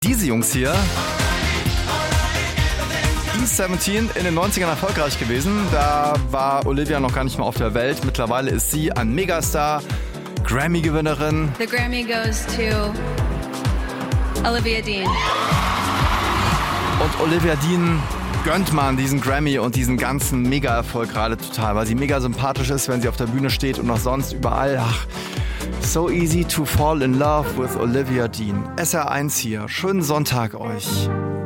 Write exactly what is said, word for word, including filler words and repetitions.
Diese Jungs hier, E siebzehn, in den neunzigern erfolgreich gewesen. Da war Olivia noch gar nicht mal auf der Welt. Mittlerweile ist sie ein Megastar, Grammy-Gewinnerin. The Grammy goes to Olivia Dean. Und Olivia Dean gönnt man diesen Grammy und diesen ganzen Mega-Erfolg gerade total, weil sie mega sympathisch ist, wenn sie auf der Bühne steht und auch sonst überall. Ach, so easy to fall in love with Olivia Dean. S R eins hier. Schönen Sonntag euch.